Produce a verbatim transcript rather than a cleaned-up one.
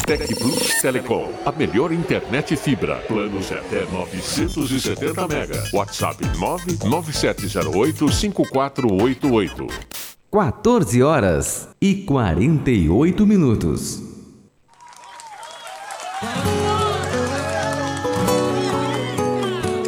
Tec Plus Telecom, a melhor internet fibra. Planos até novecentos e setenta mega. WhatsApp nove nove sete zero oito cinco quatro oito oito. quatorze horas e quarenta e oito minutos.